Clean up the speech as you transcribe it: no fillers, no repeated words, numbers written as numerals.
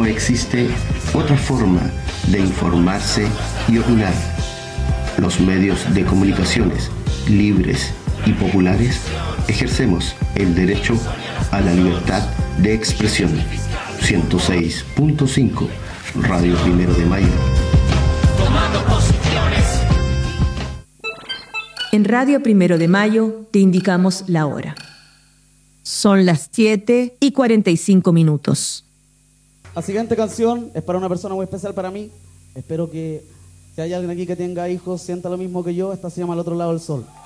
existe otra forma de informarse y opinar. Los medios de comunicaciones libres y populares ejercemos el derecho a la libertad de expresión. 106.5 Radio Primero de Mayo. Tomando posiciones. En Radio Primero de Mayo te indicamos la hora. Son las 7:45. La siguiente canción es para una persona muy especial para mí. Espero que si hay alguien aquí que tenga hijos sienta lo mismo que yo. Esta se llama Al otro lado del sol.